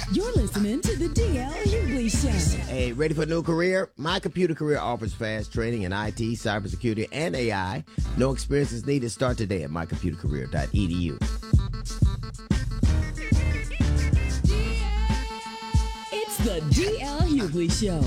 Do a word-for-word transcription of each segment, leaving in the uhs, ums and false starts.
You're listening to the D L Hughley Show. Hey, ready for a new career? My Computer Career offers fast training in I T, cybersecurity, and A I. No experience is needed. Start today at my computer career dot e d u. It's the D L Hughley Show.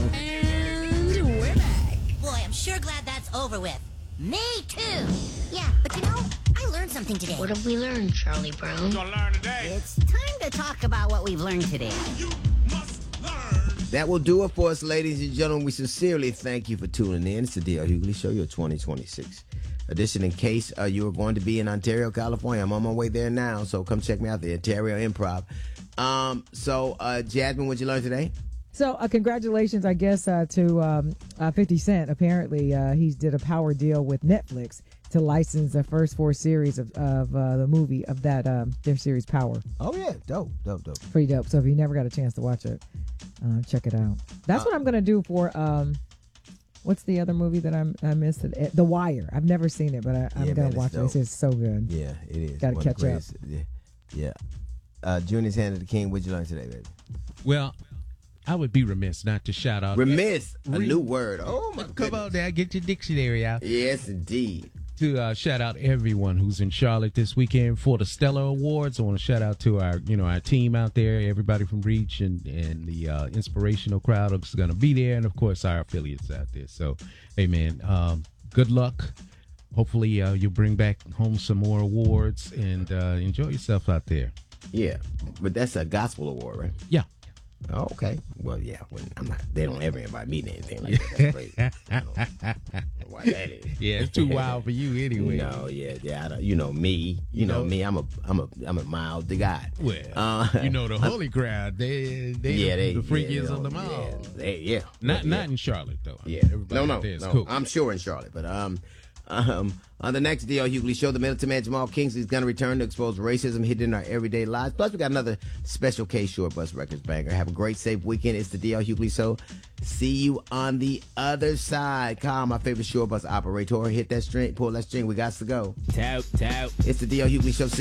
And we're back. Boy, I'm sure glad that's over with. Me too. Yeah, but you know, I learned something today. What have we learned, Charlie Brown? You're gonna learn today. It's time to talk about what we've learned today. You must learn. That will do it for us, ladies and gentlemen. We sincerely thank you for tuning in. It's the D L Hughley Show, your twenty twenty-six edition. In case uh, you are going to be in Ontario, California, I'm on my way there now, so come check me out, the Ontario Improv. Um, so, uh, Jasmine, what'd you learn today? So, uh, congratulations, I guess, uh, to um, uh, fifty Cent. Apparently, uh, he did a power deal with Netflix to license the first four series of, of uh, the movie of that um, their series Power. Oh, yeah. Dope, dope, dope. Pretty dope. So if you never got a chance to watch it, uh, check it out. That's uh, what I'm going to do for, um, what's the other movie that I'm, I missed? It? The Wire. I've never seen it, but I, I'm yeah, going to watch it. It's so good. Yeah, it is. Got to catch up. Yeah. yeah. Uh, Junior's Hand of the King, what'd you learn today, baby? Well, I would be remiss not to shout out. Remiss, a Re- new word. Oh, my Come goodness. on now, get your dictionary out. Yes, indeed. To uh, shout out everyone who's in Charlotte this weekend for the Stellar Awards. I want to shout out to our, you know, our team out there, everybody from Reach and, and the uh, inspirational crowd who's going to be there, and of course our affiliates out there. So, hey man, um, good luck. Hopefully uh, you'll bring back home some more awards and uh, enjoy yourself out there. Yeah, but that's a gospel award, right? Yeah. Oh, okay. Well, yeah. When I'm not. They don't ever invite me to anything like that. That's crazy. I don't know why that is. Yeah, it's too wild for you anyway. No, yeah, yeah. I don't, you know me. You, you know, know me. I'm a, I'm a, I'm a mild guy. Well, uh, you know the holy crowd. They, they, yeah, they, the freakiest yeah, on them all. Yeah, they, yeah. Not, yeah. not in Charlotte though. Yeah. Everybody no, no, out there is no. cool. I'm sure in Charlotte, but um. Um, on the next D L Hughley Show, the Middleton Man Jamal Kingsley is going to return to expose racism hidden in our everyday lives. Plus, we got another special K Short Bus Records banger. Have a great, safe weekend. It's the D L Hughley Show. See you on the other side. Kyle, my favorite short bus operator, hit that string, pull that string. We got to go. Tout, tout. It's the D L Hughley Show. See